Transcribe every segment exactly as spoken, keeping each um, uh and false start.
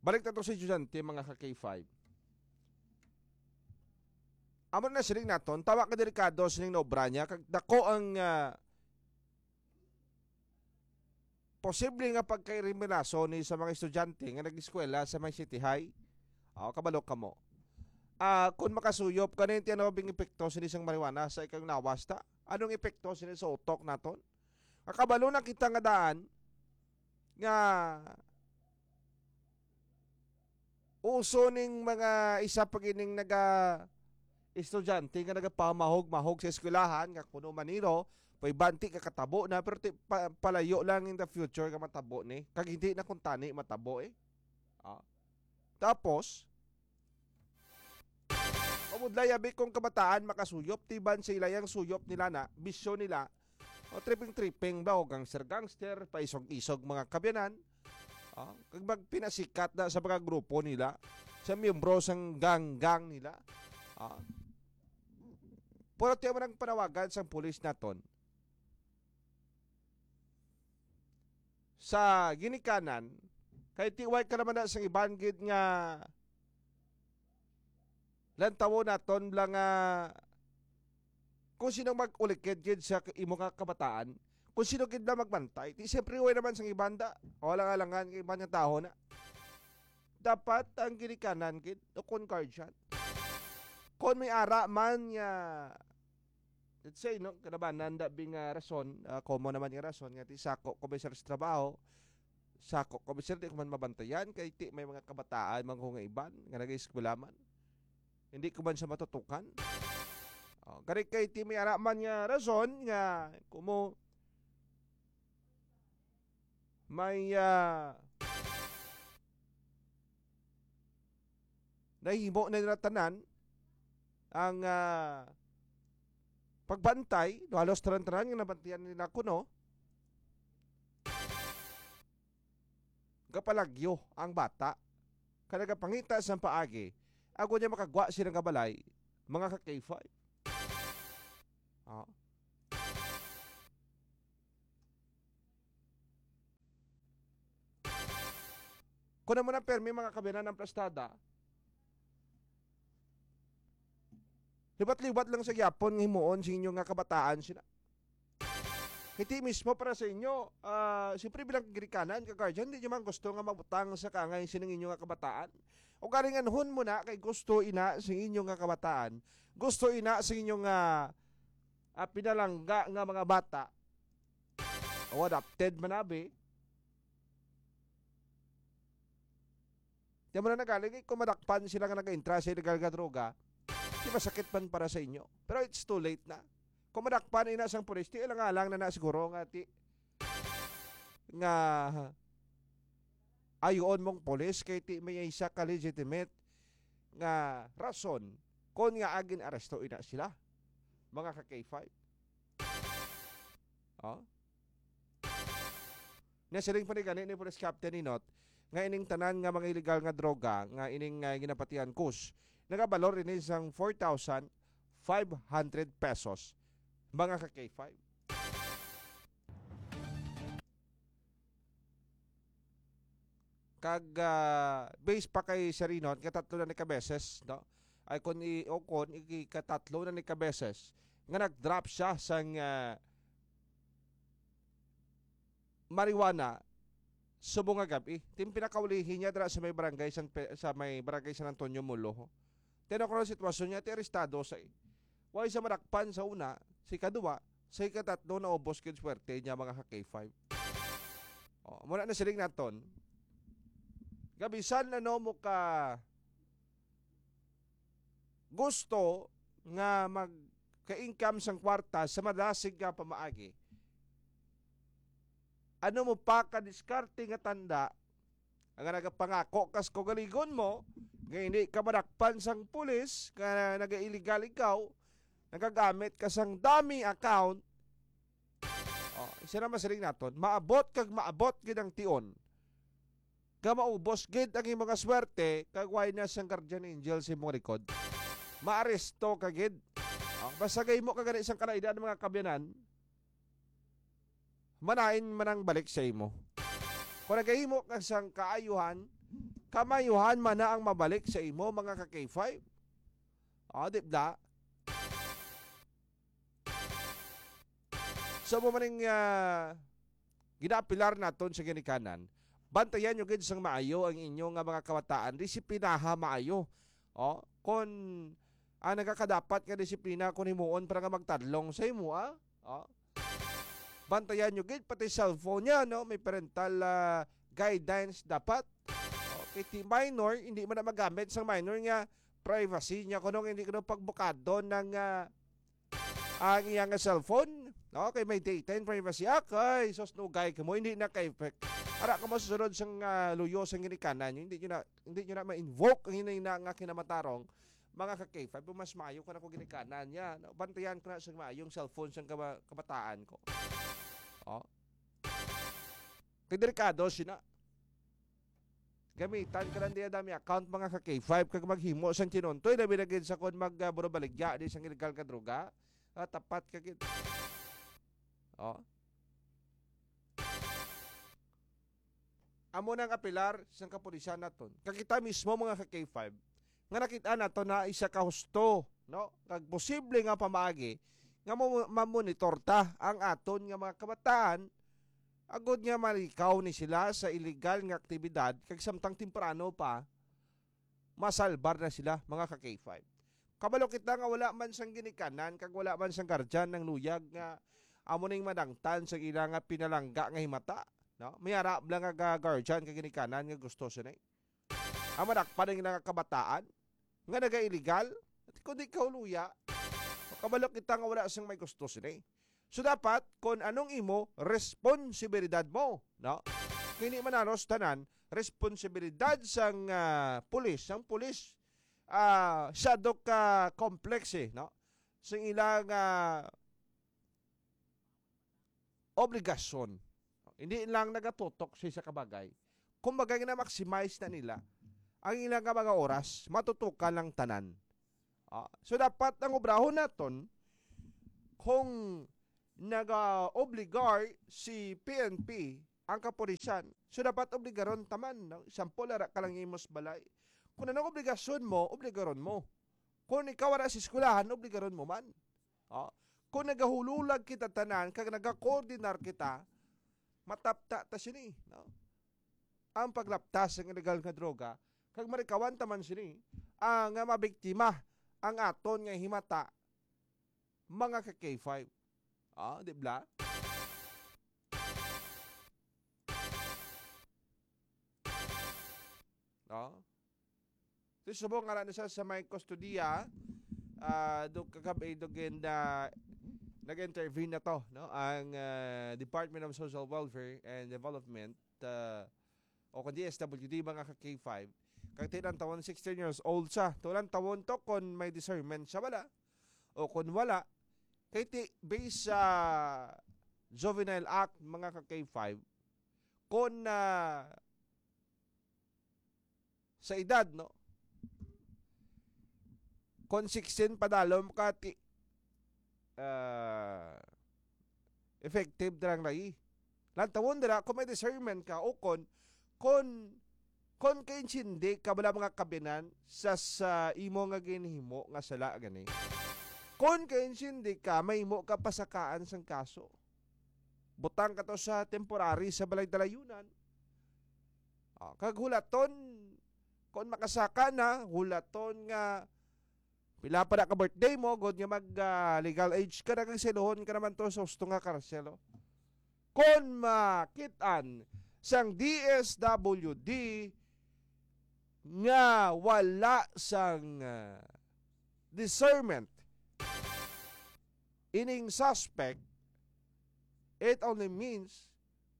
Balik na to sa estudyante, mga ka-K five. Amo na siling naton, tawa ka delikado siling na obra niya, kag dako ang uh, posible nga pagkairiminaso ni sa mga estudyante nga nag-eskwela sa may City High. O, kabalo ka mo. Uh, kung makasuyop, kanin tinawabing epekto sa isang marijuana sa ikang nawasta? Anong epekto sa sa utok naton? Kakabalo na kita nga daan nga uso ning mga isa pagining naga estudyante nga nagapamahog-mahog sa eskwelahan nga kuno maniro pay banti ka katabo na pero ti, pa, palayo lang in the future ka matabo ni kag hindi na kuntani matabo eh. Ah. Tapos kamudlay abi kung kabataan makasuyop tiban sa ilayang suyop nila na bisyo nila o tripping-tripping ba o gangster-gangster paisog-isog mga kabyanan. Ah, kag magpinasikat na sa mga grupo nila sa miyembro sang gang-gang nila. Ah. Pero tiyo mo nang panawagan sa pulis naton sa ginikanan kay tiway ka naman na sa ibangid nga lantawo naton lang nga kung sino mag-ulikid gid sa imo nga kabataan, kung sino gid na magbantay, di siyempre way naman sang ibanda. Wala nga langan kay ibang tao na. Dapat ang ginikanan gid o concard siya. Kung may ara man nga let's say no kanabanan da bing uh, rason, uh, common naman yung rason nga ti sako komisar sa trabaho, sako komisar di ko man mabantayan kay ti may mga kabataan mga nga iban nga nag-eskwela man. Hindi ko man siya matutukan. Oh, kari kay ti may ara man nga rason nga kumo may uh, nahimo na nila tanan ang uh, pagbantay, no, halos taran-taran yung nabantiyan nila kuno, kapalagyo ang bata, kanagapangita sa paagi, ako niya makagwa silang kabalay, mga ka-K five. Ah. Kung naman ang permi mga kabinan ng plastada, libat-libat lang sa gyapon ng himuon sa inyo nga kabataan sila. Hindi mismo para sa inyo, uh, siyempre bilang girikanan, kaguardian, hindi nyo man gusto nga mabutang sa kangay sinang inyo nga kabataan. O karinganhon mo na kay gusto ina sa inyo nga kabataan, gusto ina sa inyo nga uh, pinalangga nga mga bata, o adopted manabi, di mo na nagaling, kung madakpan sila nga nag-intra sa illegal nga droga, di masakit man para sa inyo. Pero it's too late na. Kung madakpan ina sang pulis, ti ilang alang na na siguro nga ti nga ayon mong pulis kay ti may isa ka legitimate nga rason kung nga agin aresto ina sila. Mga ka-K five. Oh? Nasiling pa ni gani ni Police Captain Inot nga ining tanan nga mga illegal nga droga nga ining uh, ginapatian kus nagabalor rin isang four thousand five hundred pesos mga ka-K five. Kag uh, base pa kay Sarinon katatlo na ni kabeses no ay kun i o kun ikatatlo na ni kabeses nga nag-drop siya sang uh, marijuana subong nga gabi. Tim pinakaulihin niya dira sa may barangay san, sa may barangay San Antonio Mulo. Teno ko sitwasyon niya ti arestado sa way sa marakpan sa una, si kaduwa, sa ikatatlo na ubos kin swerte niya mga ka-K five. Oh, muna na siling naton. Gabisan na no mo ka gusto nga magka-income sang kwarta sa madasig nga pamaagi. Ano mo pa ka-diskarte nga tanda ang nagapangako kas kogaligon mo nga hindi ka madakpan sang pulis nga naga-illegal ikaw nagagamit ka sang dummy account. Oh, isa na masiling naton, maabot kag maabot gid ang tion. Ka maubos gid ang imong mga swerte kag way na sang guardian angel sa imong likod. Maaresto ka gid. Oh, basta gay mo kag isang kalaidaan mga kabyanan. Manain man ang balik sa imo. Kung nagahimo ka sang kaayuhan, kamayuhan man na ang mabalik sa imo mga ka-K five. O, di ba? So mo maning uh, ginapilar naton sa ginikanan, bantayan nyo gid sang maayo ang inyong nga mga kabataan, disiplinaha maayo. O, kon ah, nagakadapat ka disiplina kung himuon para nga magtadlong sa imo, ah. O, bantayan nyo gid pati cellphone niya, no? May parental uh, guidelines dapat. O, iti minor, hindi man na magamit sa minor nga privacy niya kunong hindi ko pagbukado ng uh, ang iyang cellphone. Okay, may data and privacy akay. Sos no guy ka mo, hindi na ka-effect. Ara ka mo susunod sang uh, luyo sang ginikanan nyo, hindi nyo na, hindi nyo na ma-invoke ang hinay na nga kinamatarong mga ka-K five. Mas maayo ko na ko ginikanan niya. Bantayan ko na sang maayong cellphone sang kaba, kabataan ko. O. Kay delikado sina. Gamitan ka lang diya dami account mga ka-K five kag maghimo sang tinuntoy na binagid sa kon mag-burobaligya di sang illegal ka droga. Ah, tapat ka gid. Oh. Amo nang apilar sang kapulisan naton. Kakita mismo mga ka-K five nga nakita nato na isa ka husto, no? Kag posible nga pamaagi nga mamonitor ta ang aton nga mga kabataan agud nga malikaw ni sila sa illegal nga aktibidad kag samtang temprano pa masalbar na sila mga ka-K five. Kabalo kita nga wala man sang ginikanan kag wala man sang guardian ng luyag nga amo ning madangtan sa ilang nga pinalangga nga himata, no? May harap lang nga guardian kag ginikanan nga gusto sa nay. Ang madakpan ng ilang kabataan nga naga-illegal at kundi kauluya. Kabalo kita nga wala sang may gusto sa nay. So dapat kung anong imo responsibilidad mo, no? Hindi man anos tanan responsibilidad sang uh, pulis, sang pulis uh, syado ka complex eh, no? Sang ilang uh, obligasyon. Hindi lang nagatutok siya sa kabagay. Kung bagay na maximize na nila ang ilang mga oras, matutukan lang tanan. Uh, so dapat ang obrahon naton kung naga-obligar si P N P ang kapulisan, so dapat obligaron taman, no? Sample ara ka lang imos balay. Kung anong obligasyon mo, obligaron mo. Kung ikaw ara sa eskwelahan, obligaron mo man. Oh. Kung nagahululag kita tanan, kag nagakoordinar kita, matapta ta sini, no? Ang paglaptas ng illegal nga droga, kag marikawan taman sini, ang uh, mabiktima ang aton nga himata mga ka-K five. Ah, di ba? No? So, subong nga na siya sa may kustodiya, uh, do kagabi do genda nag-intervene na to, no? Ang uh, Department of Social Welfare and Development uh, o kung D S W D mga ka-K five, kag tinang tawon sixteen years old siya. Tulang tawon to kung may discernment siya wala o kung wala kay ti based sa Juvenile Act mga ka-K five kung uh, sa edad, no? Kung sixteen padalom ka ti uh, effective darang rai. Lantawon dira kung may discernment ka o kon kon kon kay hindi ka bala mga kabinan sa sa imo nga ginhimo nga sala gani. Kon kay hindi ka may mo ka pasakaan sang kaso. Butang ka to sa temporary sa balay dalayunan. Ah, kag hulaton kon makasaka na, hulaton nga pila pa na ka birthday mo, god nga mag uh, legal age ka na kag selohon ka naman to sa gusto nga karselo. Kon makitaan sang D S W D nga wala sang uh, discernment ining suspect, it only means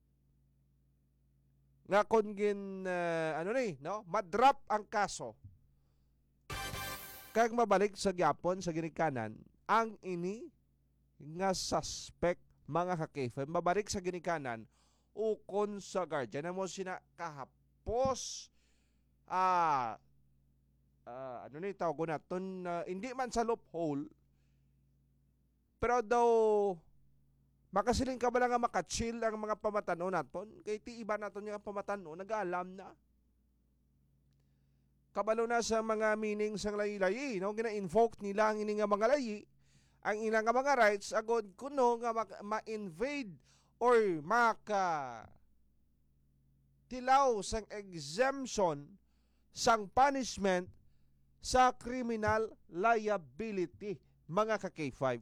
nga kung gin uh, ano ni, no? Madrop ang kaso kag mabalik sa gyapon sa ginikanan ang ini nga suspect mga ka-K five mabalik sa ginikanan ukon sa guardian mo sina kahapos ah uh, ano ni tawag naton uh, hindi man sa loophole pero daw makasiling ka ba lang nga makachill ang mga pamatano naton kay ti iba naton nga pamatano nag-aalam na kabalo na sa mga meaning sang layi-layi, no? Gina-invoke nila ang ini nga mga layi, ang ilang nga mga rights agod kuno nga ma-invade or maka tilaw sang exemption sang punishment sa criminal liability, mga ka-K five.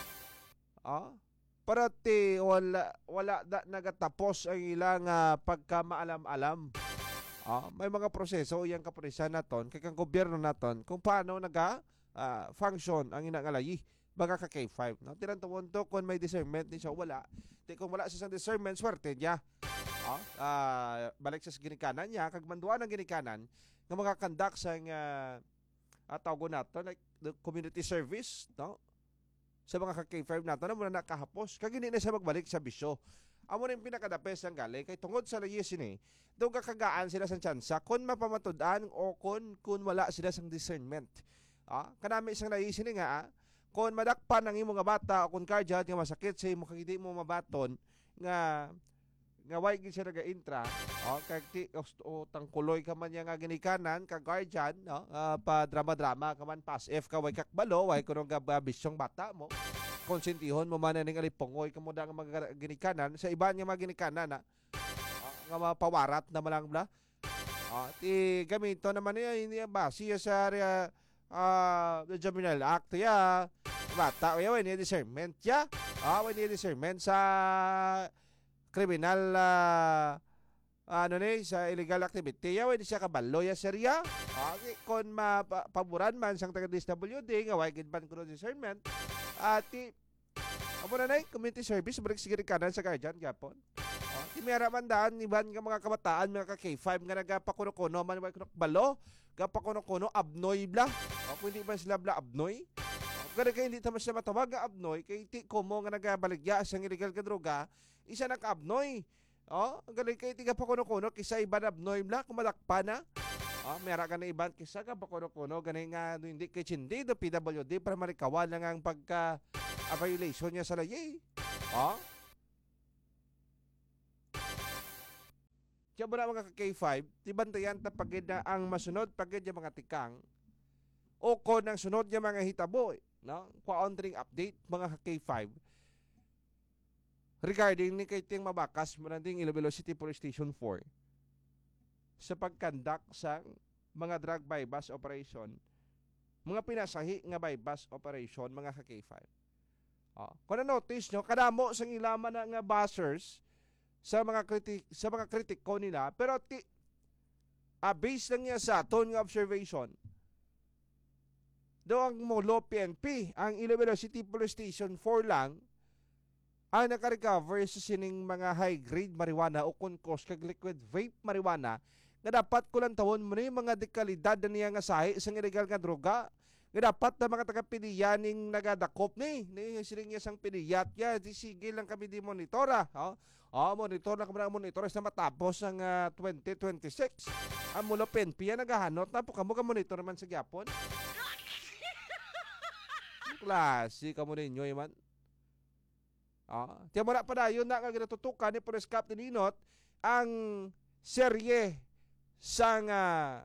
Ah? Para ti wala wala da nagatapos ang ilang uh, pagkamaalam-alam. Ah, may mga proseso iyang kapulisan naton kay kang gobyerno naton kung paano naga uh, function ang inangalayi, mga ka-K five. No? Tirantuon to kung may discernment ni siya wala. Di kung wala siya sa discernment, swerte niya. Ah, uh, balik sa ginikanan niya, kag manduan ang ginikanan nga mga kandak sa uh, uh, tawgo nato like the community service, no? Sa mga ka-K five nato na muna nakahapos kag hindi na siya magbalik sa bisyo. Amo rin pinakadapes ang gali kay tungod sa layis ini daw kakagaan sila sa tsansa kung mapamatud-an o kung kung wala sila sang discernment. Ah, kanami isang layis ini nga ah, kung madakpan ang imong nga bata o kung cardiac nga masakit sa imo kag hindi mo mabaton nga nga way gid siya naga-intra, oh, kag ti o tangkuloy ka man nga ginikanan kag guardian, no? Uh, pa drama-drama ka man pass if ka way kakbalo, way kuno nga bisyong bata mo. Konsentihon mo man ning alipongoy kamo da nga mga ginikanan sa iban nga mga ginikanan na uh, nga mapawarat na malang bla. Uh, ti gamito naman niya hindi ba siya sa area uh, the Juvenile Act ya bata way way ni discernment ya. Ah, way ni discernment sa kriminal uh, ano ni sa illegal activity ya, hindi siya kabalo ya serya. Okay, kung mapaboran man sang taga D S W D nga way gid ban kuno discernment ati amo na nay community service balik sige kanan sa guardian gapon. Ti mera man daan iban nga mga kabataan mga ka-K five nga nagapakuno-kuno man way kuno balo gapakuno-kuno abnoy bla. O kung hindi man sila bla abnoy. Kada kay hindi tama sila matawag nga abnoy kay ti komo nga nagabaligya sang illegal ka droga isa naka-abnoy. Oh, galing kay tiga pa kuno-kuno kisa iba na abnoy bla kumadakpa na. Oh, mera ka na iban kisa ka pa kuno-kuno gani nga hindi kay chindi do P W D para marikawan lang ang pagka a violation niya sa layi. Oh. Kaya ba mga ka-K five, tibantayan ta pagid na ang masunod pagid yung mga tikang o ko nang sunod yung mga hitabo, no? Countering update mga ka-K five. Regarding ni kay ting mabakas mo nating Iloilo City Police Station four sa pagkandak sa mga drug bypass operation, mga pinasahi nga bypass operation mga ka-K five. Oh, kung na-notice nyo, kadamo sang ilaman na nga buzzers sa mga kritik sa mga kritiko nila, pero ti uh, based lang niya sa aton nga observation. Do ang Molo P N P, ang Iloilo City Police Station four lang ang naka-recover sa sining mga high-grade marijuana o kunkos kag liquid vape marijuana nga dapat kulang tawon mo ni mga dekalidad na niya nga sahi isang illegal nga droga nga dapat na mga taga-piliya ning nagadakop ni ni siling niya sang piliyat ya di sige lang kami di monitora. Oh, oh monitor na kami na monitor sa matapos ang uh, twenty twenty-six ang Molo P N P yan nagahanot na po kamo ka monitor man sa gyapon. Klase kamo ninyo man. Ah, tiyan mo na pa na, yun na nga ginatutukan ni Police Captain Ninot ang serye sang uh,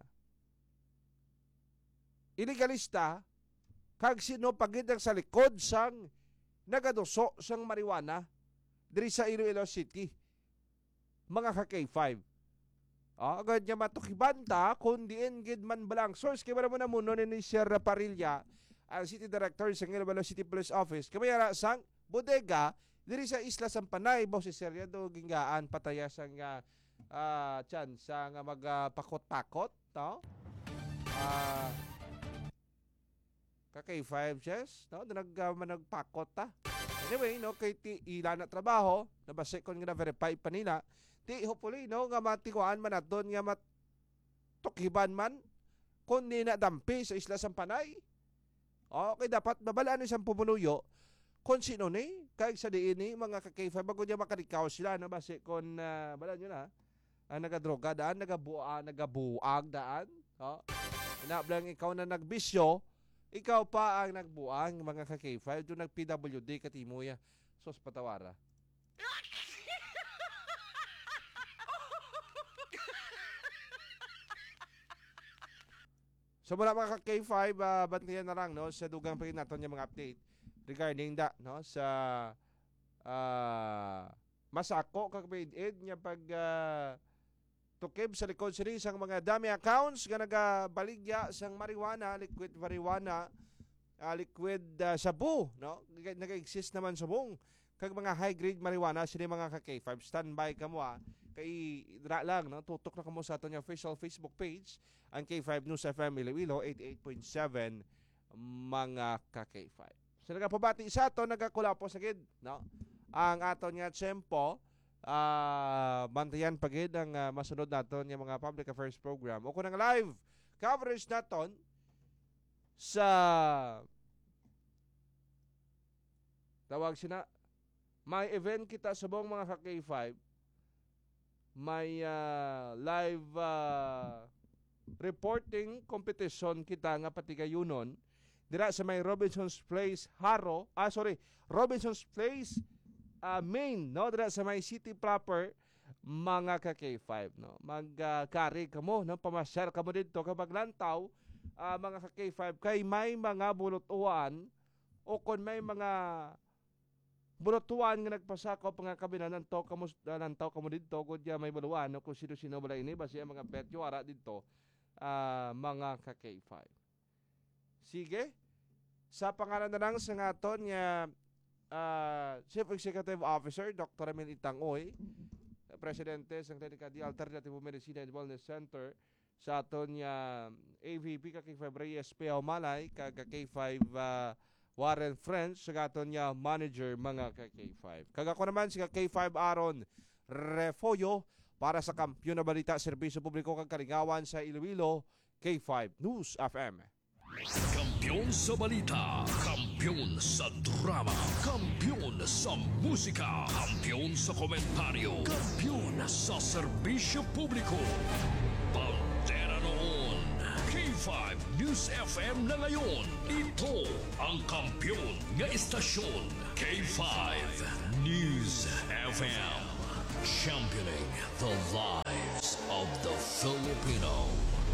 illegalista kag sino pagid sa likod sang nagaduso sang marijuana diri sa Iloilo City. Mga ka-K five. Ah, agad niya matukibanta kung diin gid man balang source kay mo na muno ni Sierra Parilla, ang City Director sa Iloilo City Police Office. Kamayara sang bodega diri sa Isla Sampanay, Boses Seria do gingaan pataya sang uh, uh, chan sa nga magpakot-pakot, no? Ah uh, ka-K five chess, no? Nag uh, managpakot ta. Anyway, no, kay ti ila na trabaho, nabase kon nga verify pa nila. Ti hopefully no nga matikuan man adton nga matukhiban man kun di na dampi sa Isla Sampanay. Okay, dapat babalaan ni sang pumunuyo kung sino ni, kahit sa diin ni, mga ka-K five, bago niya makarikaw sila, no, basi kung, uh, bala nyo na, ang nagadroga daan, nagabua, nagabuag daan, oh. Inablang ikaw na nagbisyo, ikaw pa ang nagbuang, mga ka-K five, doon nag-P W D, katimuya, sos patawara. So mula mga ka-K five, uh, bantayan na lang no sa dugang pa rin natin yung mga update regarding da no sa uh, masako kakapaid niya pag uh, tukib sa likod siri sang mga dami accounts nga nagabaligya sang marijuana, liquid marijuana, uh, liquid uh, sabu no naga-exist naman subong kag mga high grade marijuana sini mga ka-K five. Standby kamo ah kay dra lang no tutok na kamo sa aton official Facebook page ang K five News F M Iloilo eighty-eight point seven mga ka-K five. So nagapabati sa ato nagakula po sagid no ang aton nga tiyempo uh, bantayan pagid ang uh, masunod naton nga mga public affairs program o kunang live coverage naton sa tawag sina may event kita sa buong mga ka-K five. May uh, live uh, reporting competition kita nga pati kayunon dira sa may Robinson's Place Haro, ah sorry, Robinson's Place uh, main no dira sa may city proper mga ka-K five no. Mag-carry uh, kamo no pamasyar kamo didto kapag lantaw uh, mga ka-K five kay may mga bulutuan o kon may mga bulotuan nga nagpasako nga kabinanan to kamo nantaw kamo didto gud ya may baluan no kung sino-sino bala ini basi ang mga petyo ara didto uh, mga ka-K five. Sige. Sa pangalan na lang sa ngaton nga uh, Chief Executive Officer Doctor Emil Itangoy, Presidente sa Klinika di Alternative Medicine and Wellness Center sa aton nga A V P ka-K five Reyes P. Malay kag ka-K five uh, Warren French sa gaton niya manager mga ka-K five. Kag ako naman si ka-K five Aaron Refoyo para sa Kampiyon na Balita Serbisyo Publiko kag Kalingawan sa Iloilo K five News F M. Kampiyon sa balita, kampiyon sa drama, kampiyon sa musika, kampiyon sa komentaryo, kampiyon sa serbisyo publiko. Pantera noon, K five News F M na ngayon. Ito ang kampiyon nga istasyon, K five News F M. Championing the lives of the Filipino.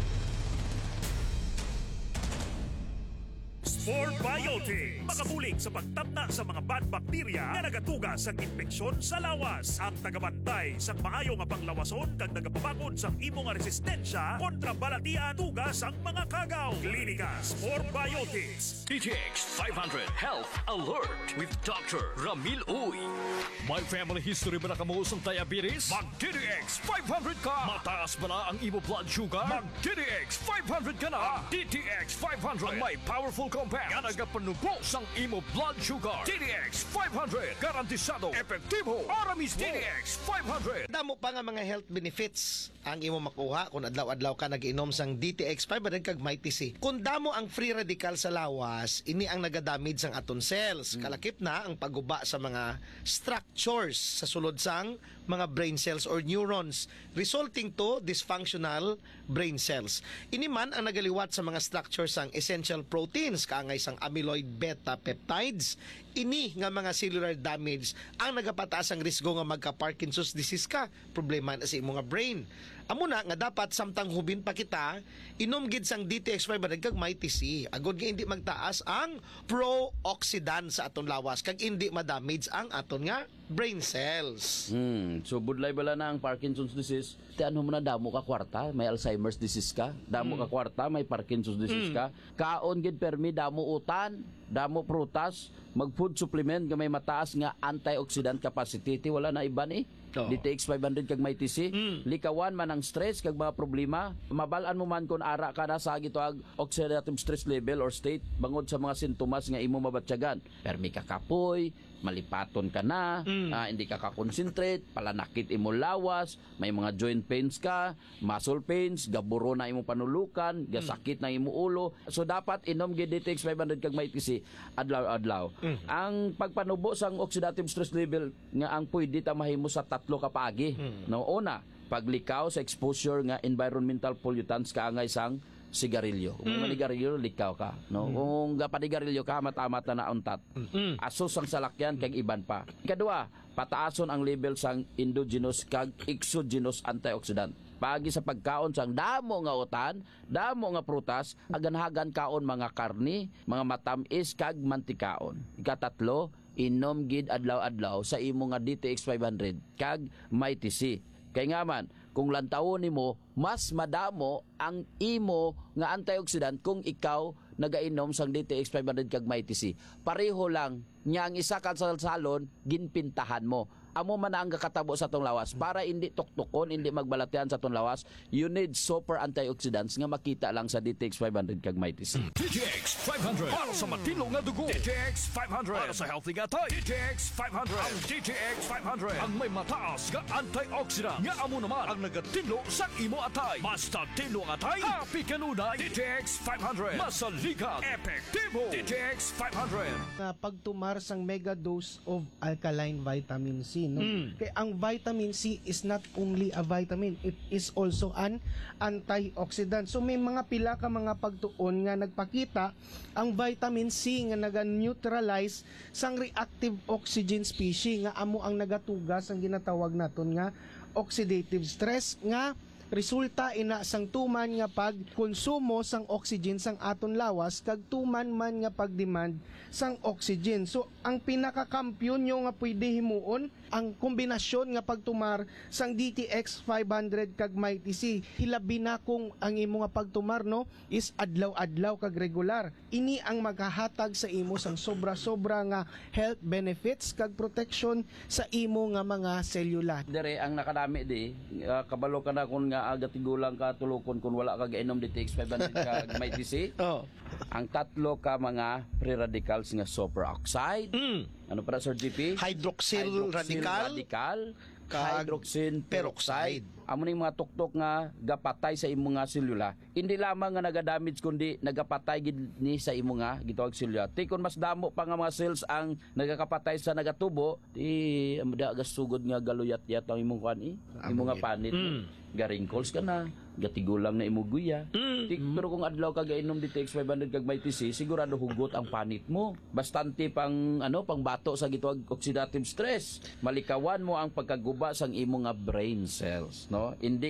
Sport Biotic, makabulig sa pagtabna sa mga bad bacteria na nagatuga sa infeksyon sa lawas. Ang tagabantay sa maayo nga panglawason kag nagapabakod sa imo nga resistensya kontra balatian tuga sang mga kagaw. Klinika Sport Biotics. D T X five hundred Health Alert with Doctor Ramil Uy. May family history ba na kamo sa diabetes? Mag-D T X five hundred ka! Mataas ba na ang imo blood sugar? Mag-D T X five hundred ka na! D T X five hundred ang may powerful compound nga nagapanubo sang imo blood sugar. D T X five hundred garantisado, epektibo, aramis D T X five hundred. Damo pa nga mga health benefits ang imo makuha kung adlaw-adlaw ka nag-inom sang D T X five hundred kag Mighty C. Kung damo ang free radical sa lawas, ini ang nagadamage sang aton cells. Kalakip na ang pagguba sa mga structures sa sulod sang mga brain cells or neurons, resulting to dysfunctional brain cells. Ini man ang nagaliwat sa mga structures sang essential proteins kaangay sang amyloid beta peptides. Ini nga mga cellular damage ang nagapataas ang risgo nga magka-Parkinson's disease ka. Problema na sa imo nga brain. Amo na nga dapat samtang hubin pa kita, inom gid sang D T X five hundred kag Mighty C. Agod nga hindi magtaas ang pro-oxidant sa aton lawas kag hindi ma-damage ang aton nga brain cells. Hmm, so budlay bala na ang Parkinson's disease. Ti ano mo na damo ka kwarta, may Alzheimer's disease ka, damo Hmm. ka kwarta, may Parkinson's disease ka. Kaon gid permi damo utan, damo prutas, mag food supplement nga may mataas nga antioxidant capacity. Ti wala na iban eh. Oh. D T X five hundred kag Mighty C. Likawan man ang stress kag mga problema. Mabalaan mo man kung ara ka na sa gitoag oxidative stress level or state bangod sa mga sintomas nga imo mabatyagan. Permi ka kapoy, malipaton ka na, ah, hindi ka ka-concentrate, palanakit imo lawas, may mga joint pains ka, muscle pains, gaburo na imo panulukan, gasakit na imo ulo. So dapat inom gid D T X five hundred kag Mighty C adlaw-adlaw. Ang pagpanubo sang oxidative stress level nga ang pwede ta mahimo sa tatlo ka paagi. No, una, paglikaw sa exposure nga environmental pollutants kaangay sang sigarilyo. Kung mm. manigarilyo, likaw ka. No? Mm. Kung gapanigarilyo ka, matamat na nauntat. Mm. Asos ang salakyan, kag iban pa. Kadua, pataason ang level sang endogenous kag exogenous antioxidant. Pagi sa pagkaon sang damo nga utan, damo nga prutas, aganhagan kaon mga karni, mga matamis kag mantikaon. Ikatatlo, inom gid adlaw-adlaw sa imo nga D T X five hundred kag Mighty C. Kay nga man, kung lantawon nimo, mas madamo ang imo nga antioxidant kung ikaw nagainom sang D T X five hundred kag Mighty C. Pareho lang nya ang isa ka sa salon ginpintahan mo. Amo man ang kakatabo sa tong lawas para hindi tuktukon, hindi magbalatian sa tong lawas. You need super antioxidants nga makita lang sa D T X five hundred kag Mighty C. D T X five hundred para sa matino nga dugo. D T X five hundred para sa healthy nga tayo. D T X five hundred ang D T X five hundred ang may mataas nga antioxidant nga amo naman ang nagatino sa imo atay. Basta tino nga atay, happy kanunay. D T X five hundred masaligan, epektibo. D T X five hundred na pagtumar sang mega dose of alkaline vitamin C, no? Kaya ang vitamin C is not only a vitamin, it is also an antioxidant. So may mga pila ka mga pagtuon nga nagpakita ang vitamin C nga naga-neutralize sang reactive oxygen species nga amo ang nagatugas ang ginatawag naton nga oxidative stress nga resulta ina sang tuman nga pagkonsumo sang oxygen sang aton lawas kag tuman man nga pagdemand sang oxygen. So ang pinakakampiyon nyo nga pwede himuon ang kombinasyon nga pagtumar sang D T X five hundred kag Mighty C. Hilabi na kung ang imo nga pagtumar, no, is adlaw-adlaw kag regular. Ini ang maghahatag sa imo sang sobra-sobra nga health benefits kag protection sa imo nga mga selula. Dire ang nakadami di, uh, kabalo ka na kung nga agatigulang ka tulukon kung wala ka gainom D T X five hundred kag Mighty C. Oh. Ang tatlo ka mga free radicals nga superoxide. Ano para Sir G P? Hydroxyl radical, radical kag hydroxyl peroxide. peroxide. Amo ning mga tuktok nga gapatay sa imo nga selula. Hindi lamang nga naga-damage kundi nagapatay gid ni sa imo nga gitawag selula. Ti kun mas damo pa nga mga cells ang nagakapatay sa nagatubo, ti amda gasugod nga galuyat-yat ang imong kuan eh. Imo nga panit. Ga-wrinkles ka na, gatigulang na imo guya. Ti, pero kung adlaw ka gainom D T X five hundred kag Mighty C, sigurado hugot ang panit mo. Bastante pang ano, pang bato sa gitawag oxidative stress. Malikawan mo ang pagkaguba sang imo nga brain cells, no? Hindi